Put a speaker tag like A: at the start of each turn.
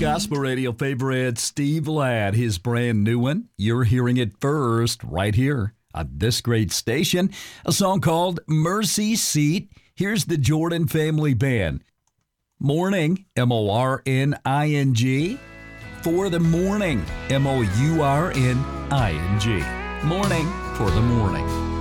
A: gospel radio favorite Steve Ladd, his brand new one. You're hearing it first right here on this great station. A song called Mercy Seat. Here's the Jordan Family Band. Morning, M-O-R-N-I-N-G. For the morning, M-O-U-R-N-I-N-G. Morning for the morning.